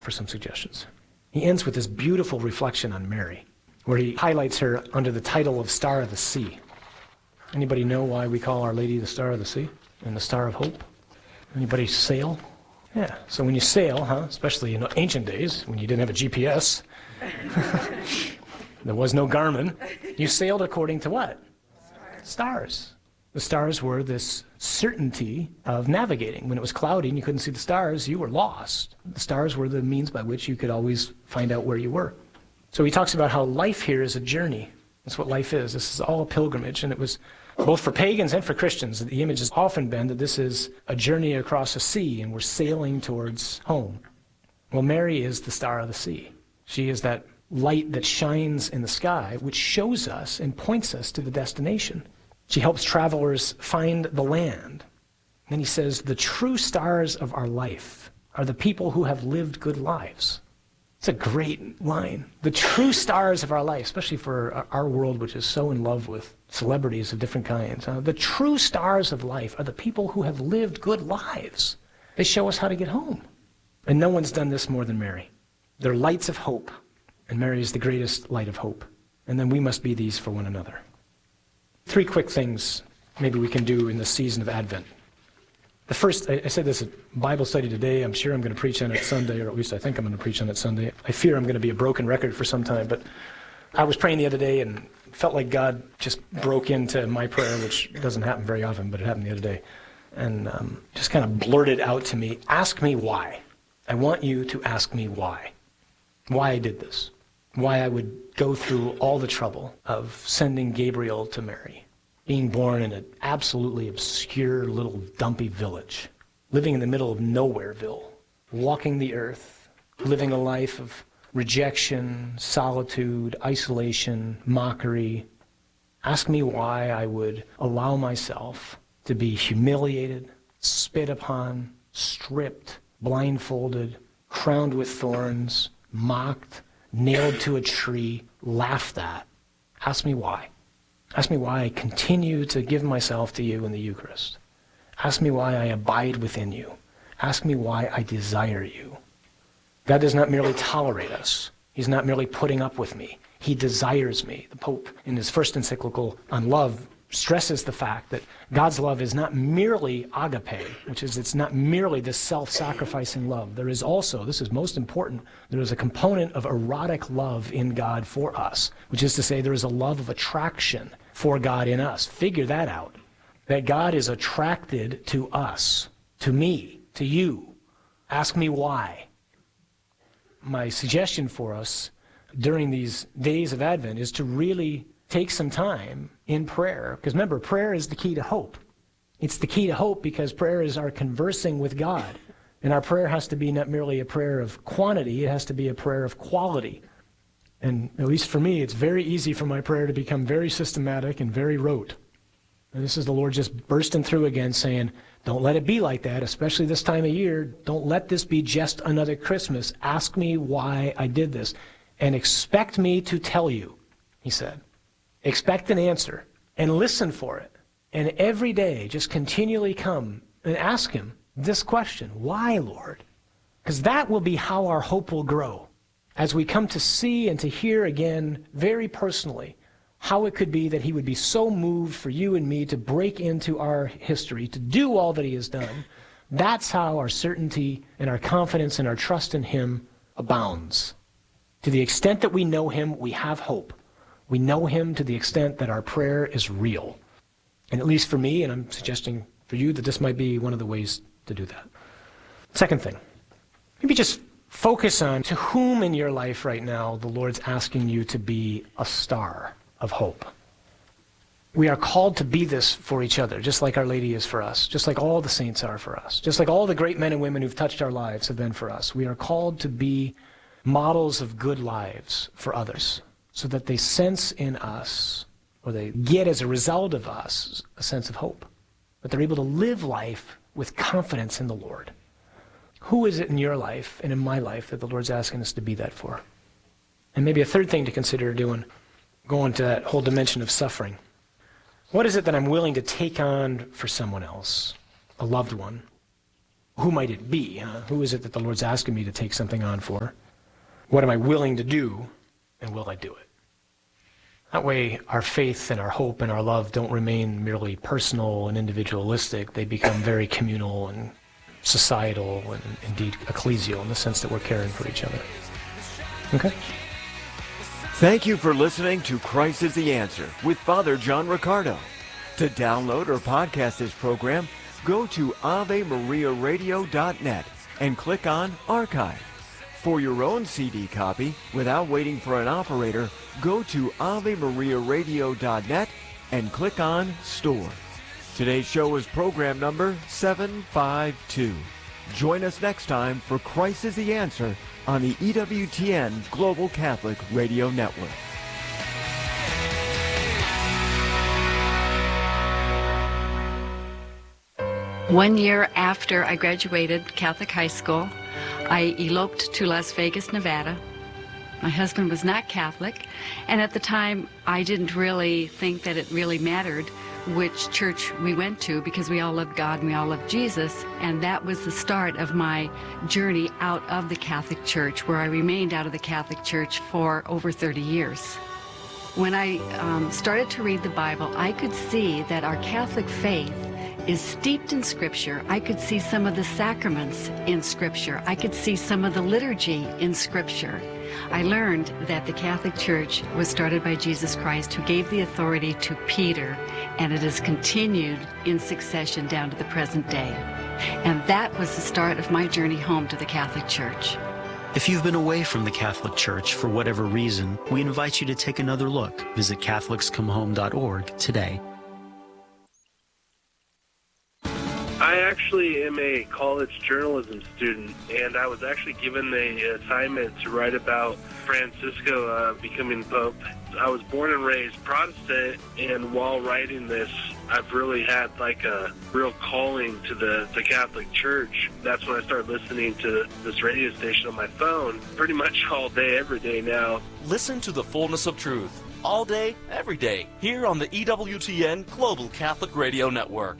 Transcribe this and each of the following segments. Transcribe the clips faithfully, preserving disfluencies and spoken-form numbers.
for some suggestions. He ends with this beautiful reflection on Mary, where he highlights her under the title of Star of the Sea. Anybody know why we call Our Lady the Star of the Sea and the Star of Hope? Anybody sail? Yeah, so when you sail, huh, especially in ancient days when you didn't have a G P S, there was no Garmin, you sailed according to what? Stars. The stars were this certainty of navigating. When it was cloudy and you couldn't see the stars, you were lost. The stars were the means by which you could always find out where you were. So he talks about how life here is a journey. That's what life is. This is all a pilgrimage, and it was both for pagans and for Christians. The image has often been that this is a journey across a sea, and we're sailing towards home. Well, Mary is the star of the sea. She is that light that shines in the sky, which shows us and points us to the destination. She helps travelers find the land. Then he says, the true stars of our life are the people who have lived good lives. It's a great line. The true stars of our life, especially for our world, which is so in love with celebrities of different kinds. Uh, the true stars of life are the people who have lived good lives. They show us how to get home. And no one's done this more than Mary. They're lights of hope, and Mary is the greatest light of hope. And then we must be these for one another. Three quick things maybe we can do in the season of Advent. The first, I, I said this at Bible study today. I'm sure I'm going to preach on it Sunday, or at least I think I'm going to preach on it Sunday. I fear I'm going to be a broken record for some time, but I was praying the other day and felt like God just broke into my prayer, which doesn't happen very often, but it happened the other day, and um, just kind of blurted out to me, ask me why. I want you to ask me why. Why I did this. Why I would go through all the trouble of sending Gabriel to Mary, being born in an absolutely obscure little dumpy village, living in the middle of Nowhereville, walking the earth, living a life of rejection, solitude, isolation, mockery. Ask me why I would allow myself to be humiliated, spit upon, stripped, blindfolded, crowned with thorns, mocked, nailed to a tree, laughed at. Ask me why. Ask me why I continue to give myself to you in the Eucharist. Ask me why I abide within you. Ask me why I desire you. God does not merely tolerate us. He's not merely putting up with me. He desires me. The Pope, in his first encyclical on love, stresses the fact that God's love is not merely agape, which is it's not merely this self-sacrificing love. There is also, this is most important, there is a component of erotic love in God for us, which is to say there is a love of attraction for God in us. Figure that out, that God is attracted to us, to me, to you. Ask me why. My suggestion for us during these days of Advent is to really take some time in prayer. Because remember, prayer is the key to hope. It's the key to hope because prayer is our conversing with God. And our prayer has to be not merely a prayer of quantity, it has to be a prayer of quality. And at least for me, it's very easy for my prayer to become very systematic and very rote. And this is the Lord just bursting through again saying, don't let it be like that, especially this time of year. Don't let this be just another Christmas. Ask me why I did this. And expect me to tell you, he said. Expect an answer and listen for it. And every day just continually come and ask him this question, why, Lord? Because that will be how our hope will grow. As we come to see and to hear again very personally how it could be that he would be so moved for you and me to break into our history, to do all that he has done, that's how our certainty and our confidence and our trust in him abounds. To the extent that we know him, we have hope. We know him to the extent that our prayer is real. And at least for me, and I'm suggesting for you that this might be one of the ways to do that. Second thing, maybe just focus on to whom in your life right now the Lord's asking you to be a star of hope. We are called to be this for each other, just like Our Lady is for us, just like all the saints are for us, just like all the great men and women who've touched our lives have been for us. We are called to be models of good lives for others, so that they sense in us, or they get as a result of us, a sense of hope. That they're able to live life with confidence in the Lord. Who is it in your life and in my life that the Lord's asking us to be that for? And maybe a third thing to consider doing, going to that whole dimension of suffering. What is it that I'm willing to take on for someone else, a loved one? who might it be? Huh? Who is it that the Lord's asking me to take something on for? What am I willing to do, and will I do it? That way, our faith and our hope and our love don't remain merely personal and individualistic. They become very communal and societal and indeed ecclesial in the sense that we're caring for each other. Okay? Thank you for listening to Christ is the Answer with Father John Riccardo. To download or podcast this program, go to ave maria radio dot net and click on Archive. For your own C D copy, without waiting for an operator, go to ave maria radio dot net and click on Store. Today's show is program number seven five two. Join us next time for Christ is the Answer on the E W T N Global Catholic Radio Network. One year after I graduated Catholic high school, I eloped to Las Vegas, Nevada. My husband was not Catholic, and at the time I didn't really think that it really mattered which church we went to because we all loved God and we all loved Jesus, and that was the start of my journey out of the Catholic Church, where I remained out of the Catholic Church for over thirty years. When I um, started to read the Bible, I could see that our Catholic faith is steeped in Scripture. I could see some of the sacraments in Scripture. I could see some of the liturgy in Scripture. I learned that the Catholic Church was started by Jesus Christ, who gave the authority to Peter, and it has continued in succession down to the present day. And that was the start of my journey home to the Catholic Church. If you've been away from the Catholic Church for whatever reason, we invite you to take another look. Visit catholics come home dot org today. I actually am a college journalism student, and I was actually given the assignment to write about Francisco uh, becoming Pope. I was born and raised Protestant, and while writing this, I've really had like a real calling to the, the Catholic Church. That's when I started listening to this radio station on my phone pretty much all day, every day now. Listen to the fullness of truth all day, every day, here on the E W T N Global Catholic Radio Network.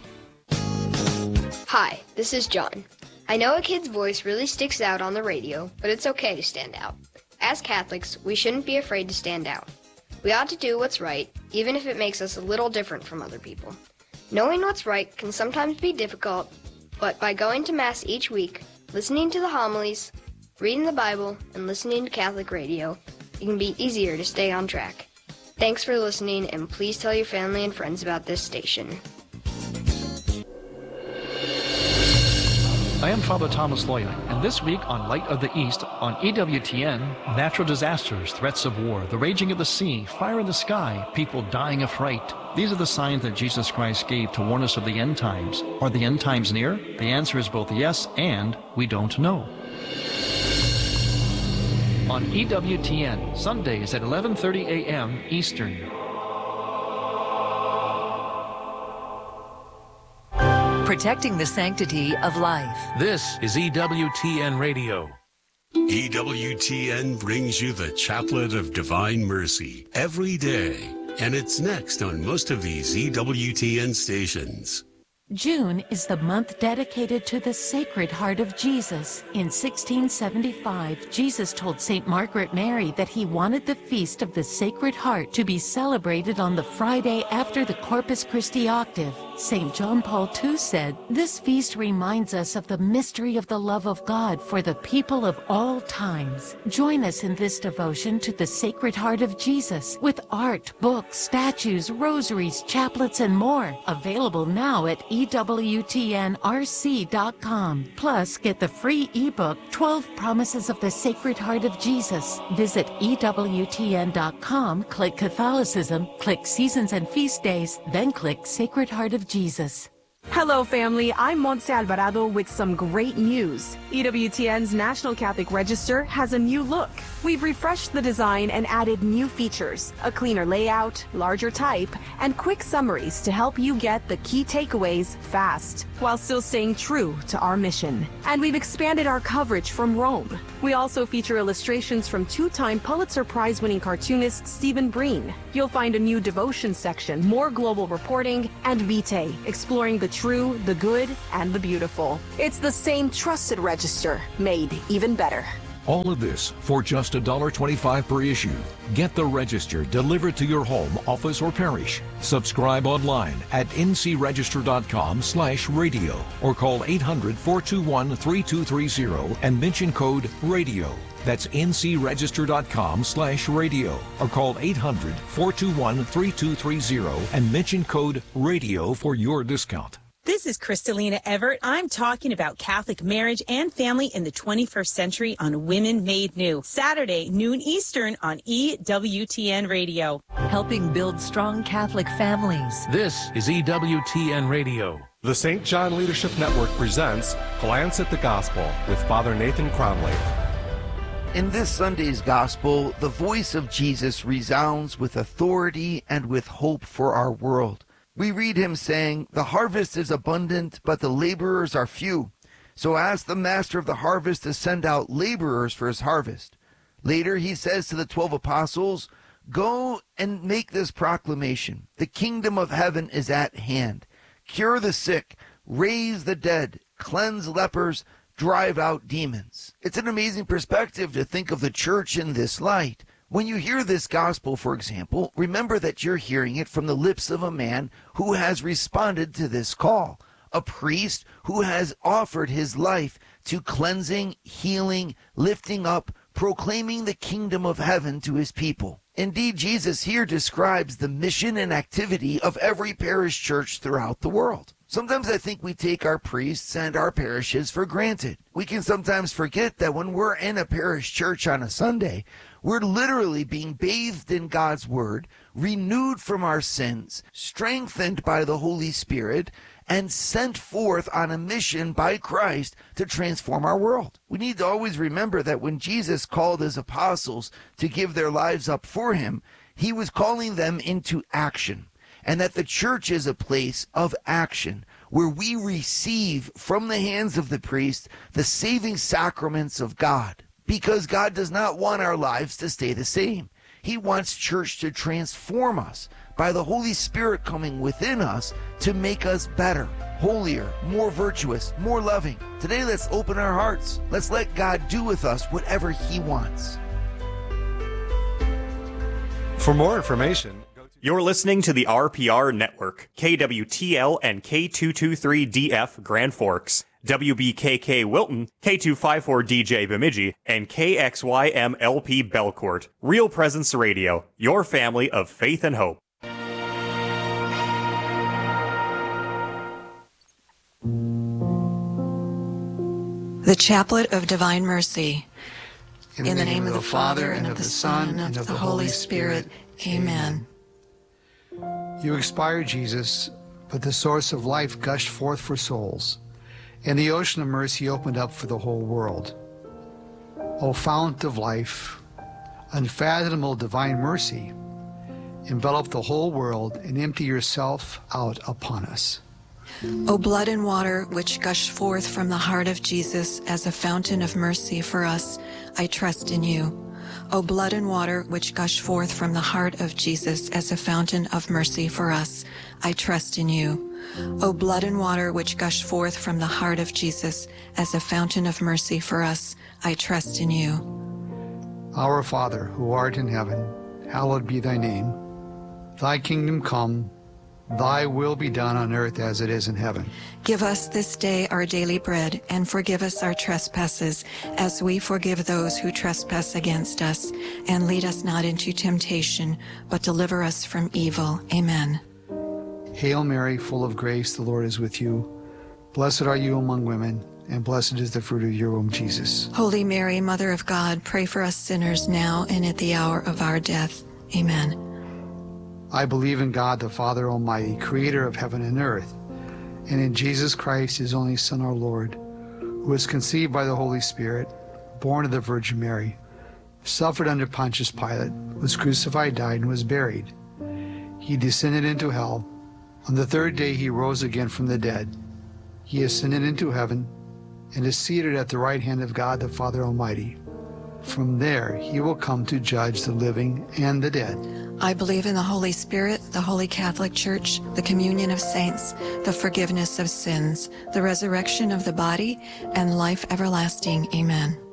Hi, this is John. I know a kid's voice really sticks out on the radio, but it's okay to stand out. As Catholics, we shouldn't be afraid to stand out. We ought to do what's right, even if it makes us a little different from other people. Knowing what's right can sometimes be difficult, but by going to Mass each week, listening to the homilies, reading the Bible, and listening to Catholic radio, it can be easier to stay on track. Thanks for listening, and please tell your family and friends about this station. I am Father Thomas Loya, and this week on Light of the East on E W T N, natural disasters, threats of war, the raging of the sea, fire in the sky, people dying of fright. These are the signs that Jesus Christ gave to warn us of the end times. Are the end times near? The answer is both yes and we don't know. On E W T N, Sundays at eleven thirty a m Eastern. Protecting the sanctity of life. This is E W T N Radio. E W T N brings you the Chaplet of Divine Mercy every day, and it's next on most of these E W T N stations. June is the month dedicated to the Sacred Heart of Jesus. In sixteen seventy-five, Jesus told Saint Margaret Mary that he wanted the Feast of the Sacred Heart to be celebrated on the Friday after the Corpus Christi octave. Saint John Paul the Second said, "This feast reminds us of the mystery of the love of God for the people of all times." Join us in this devotion to the Sacred Heart of Jesus with art, books, statues, rosaries, chaplets, and more. Available now at E W T N R C dot com. Plus, get the free ebook, twelve Promises of the Sacred Heart of Jesus. Visit E W T N dot com, click Catholicism, click Seasons and Feast Days, then click Sacred Heart of Jesus. Hello, family. I'm Montse Alvarado with some great news. E W T N's National Catholic Register has a new look. We've refreshed the design and added new features, a cleaner layout, larger type, and quick summaries to help you get the key takeaways fast, while still staying true to our mission. And we've expanded our coverage from Rome. We also feature illustrations from two-time Pulitzer Prize-winning cartoonist Stephen Breen. You'll find a new devotion section, more global reporting, and Vitae, exploring the true, the good, and the beautiful. It's the same trusted register, made even better. All of this for just one dollar twenty-five per issue. Get the Register delivered to your home, office, or parish. Subscribe online at ncregister.com slash radio or call eight hundred, four two one, three two three zero and mention code RADIO. That's ncregister.com slash radio or call eight hundred, four two one, three two three zero and mention code RADIO for your discount. This is Kristalina Everett. I'm talking about Catholic marriage and family in the twenty-first century on Women Made New. Saturday, noon Eastern on E W T N Radio. Helping build strong Catholic families. This is E W T N Radio. The Saint John Leadership Network presents Glance at the Gospel with Father Nathan Cromley. In this Sunday's Gospel, the voice of Jesus resounds with authority and with hope for our world. We read him saying, "The harvest is abundant, but the laborers are few. So ask the master of the harvest to send out laborers for his harvest." Later, he says to the twelve apostles, "Go and make this proclamation. The kingdom of heaven is at hand. Cure the sick, raise the dead, cleanse lepers, drive out demons." It's an amazing perspective to think of the church in this light. When you hear this gospel, for example, remember that you're hearing it from the lips of a man who has responded to this call, a priest who has offered his life to cleansing, healing, lifting up, proclaiming the kingdom of heaven to his people. Indeed, Jesus here describes the mission and activity of every parish church throughout the world. Sometimes I think we take our priests and our parishes for granted. We can sometimes forget that when we're in a parish church on a Sunday, we're literally being bathed in God's word, renewed from our sins, strengthened by the Holy Spirit, and sent forth on a mission by Christ to transform our world. We need to always remember that when Jesus called his apostles to give their lives up for him, he was calling them into action, and that the church is a place of action where we receive from the hands of the priest the saving sacraments of God, because God does not want our lives to stay the same. He wants church to transform us by the Holy Spirit coming within us to make us better, holier, more virtuous, more loving. Today, let's open our hearts. Let's let God do with us whatever he wants. For more information, you're listening to the R P R Network, K W T L and K two twenty-three D F Grand Forks, W B K K Wilton, K two fifty-four D J Bemidji, and K X Y M L P Belcourt. Real Presence Radio, your family of faith and hope. The Chaplet of Divine Mercy. In, In the name, name of the Father, and of the Son, and of the Holy Spirit. Amen. You expired, Jesus, but the source of life gushed forth for souls, and the ocean of mercy opened up for the whole world. O fount of life, unfathomable divine mercy, envelop the whole world and empty yourself out upon us. O blood and water which gush forth from the heart of Jesus as a fountain of mercy for us, I trust in you. O blood and water which gush forth from the heart of Jesus as a fountain of mercy for us, I trust in you. O blood and water which gush forth from the heart of Jesus as a fountain of mercy for us, I trust in you. Our Father, who art in heaven, hallowed be thy name. Thy kingdom come, thy will be done on earth as it is in heaven. Give us this day our daily bread, and forgive us our trespasses, as we forgive those who trespass against us. And lead us not into temptation, but deliver us from evil. Amen. Hail Mary, full of grace, the Lord is with you. Blessed are you among women, and blessed is the fruit of your womb, Jesus. Holy Mary, Mother of God, pray for us sinners now and at the hour of our death. Amen. I believe in God, the Father Almighty, creator of heaven and earth, and in Jesus Christ, his only Son, our Lord, who was conceived by the Holy Spirit, born of the Virgin Mary, suffered under Pontius Pilate, was crucified, died, and was buried. He descended into hell. On the third day he rose again from the dead. He ascended into heaven and is seated at the right hand of God, the Father Almighty. From there, he will come to judge the living and the dead. I believe in the Holy Spirit, the Holy Catholic Church, the communion of saints, the forgiveness of sins, the resurrection of the body, and life everlasting. Amen.